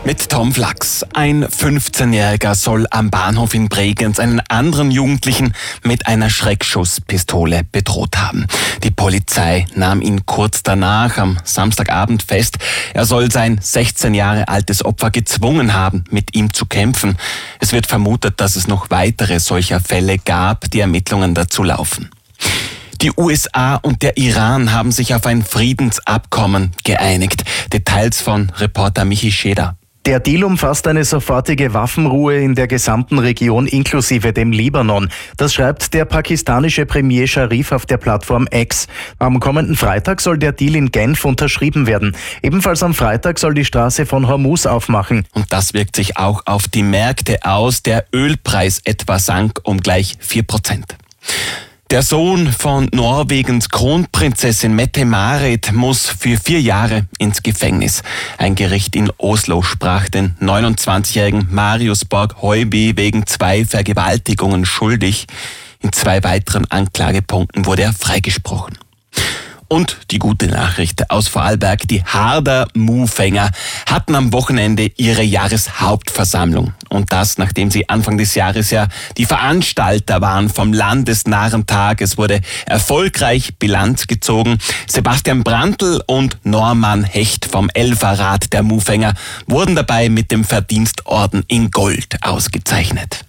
Mit Tom Flachs. Ein 15-Jähriger soll am Bahnhof in Bregenz einen anderen Jugendlichen mit einer Schreckschusspistole bedroht haben. Die Polizei nahm ihn kurz danach am Samstagabend fest. Er soll sein 16 Jahre altes Opfer gezwungen haben, mit ihm zu kämpfen. Es wird vermutet, dass es noch weitere solcher Fälle gab. Die Ermittlungen dazu laufen. Die USA und der Iran haben sich auf ein Friedensabkommen geeinigt. Details von Reporter Michi Scheder. Der Deal umfasst eine sofortige Waffenruhe in der gesamten Region inklusive dem Libanon. Das schreibt der pakistanische Premier Sharif auf der Plattform X. Am kommenden Freitag soll der Deal in Genf unterschrieben werden. Ebenfalls am Freitag soll die Straße von Hormuz aufmachen. Und das wirkt sich auch auf die Märkte aus. Der Ölpreis etwa sank um gleich 4%. Der Sohn von Norwegens Kronprinzessin Mette-Marit muss für 4 Jahre ins Gefängnis. Ein Gericht in Oslo sprach den 29-jährigen Marius Borg-Høiby wegen 2 Vergewaltigungen schuldig. In 2 weiteren Anklagepunkten wurde er freigesprochen. Und die gute Nachricht aus Vorarlberg: Die Harder Mufänger hatten am Wochenende ihre Jahreshauptversammlung. Und das, nachdem sie Anfang des Jahres ja die Veranstalter waren vom Landesnarrentag. Es wurde erfolgreich Bilanz gezogen. Sebastian Brandl und Norman Hecht vom Elferrat der Mufänger wurden dabei mit dem Verdienstorden in Gold ausgezeichnet.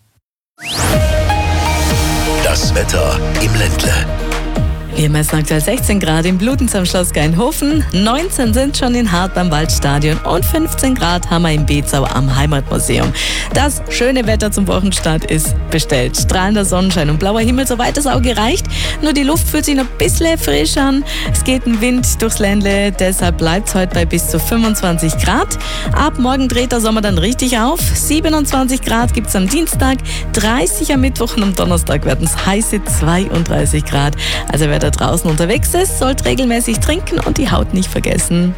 Das Wetter im Ländle. Wir messen aktuell 16 Grad in Bludenz am Schloss Gainhofen, 19 sind schon in Hart am Waldstadion und 15 Grad haben wir in Bezau am Heimatmuseum. Das schöne Wetter zum Wochenstart ist bestellt. Strahlender Sonnenschein und blauer Himmel, soweit das Auge reicht. Nur die Luft fühlt sich noch ein bisschen frisch an. Es geht ein Wind durchs Ländle, deshalb bleibt es heute bei bis zu 25 Grad. Ab morgen dreht der Sommer dann richtig auf. 27 Grad gibt es am Dienstag, 30 am Mittwoch und am Donnerstag werden es heiße 32 Grad. Also wer da draußen unterwegs ist, sollte regelmäßig trinken und die Haut nicht vergessen.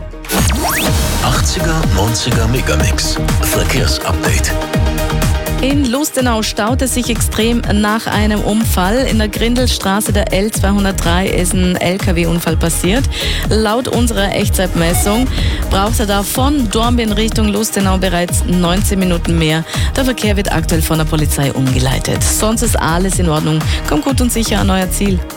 80er, 90er Megamix. Verkehrsupdate. In Lustenau staut es sich extrem nach einem Unfall. In der Grindelstraße der L203 ist ein LKW-Unfall passiert. Laut unserer Echtzeitmessung braucht er da von Dornbirn Richtung Lustenau bereits 19 Minuten mehr. Der Verkehr wird aktuell von der Polizei umgeleitet. Sonst ist alles in Ordnung. Kommt gut und sicher an euer Ziel.